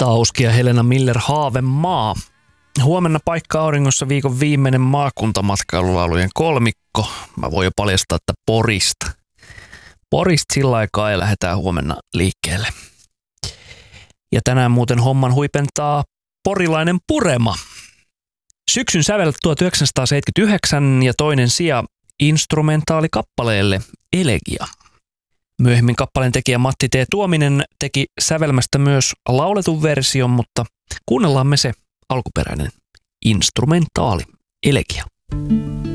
Tauski ja Helena Miller, Haavemaa. Huomenna paikka auringossa viikon viimeinen maakuntamatkailualueen kolmikko. Mä voin jo paljastaa, että Porista. Porista sillä aikaa ja lähdetään huomenna liikkeelle. Ja tänään muuten homman huipentaa porilainen Purema. Syksyn sävel 1979 ja toinen sija instrumentaalikappaleelle Elegia. Myöhemmin kappaleen tekijä Matti T. Tuominen teki sävelmästä myös lauletun version, mutta kuunnellaan me se alkuperäinen instrumentaali Elegia.